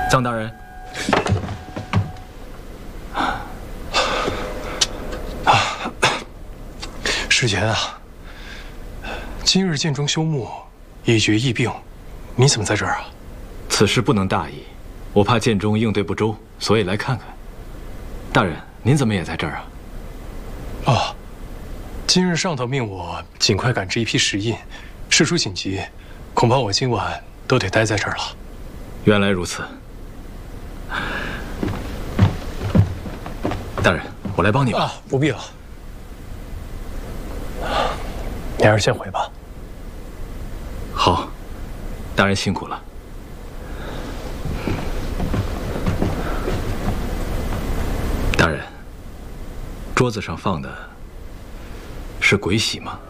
臧大人。 世贤啊，今日剑中休沐已决疫病，你怎么在这儿啊？ 此事不能大意，我怕剑中应对不周，所以来看看。大人，您怎么也在这儿啊？ 哦，今日上头命我尽快赶制一批石印，事出紧急，恐怕我今晚都得待在这儿了。 原来如此。大人，我来帮你吧。 啊，不必了。你还是先回吧。 好，大人辛苦了。大人，桌子上放的是鬼玺吗？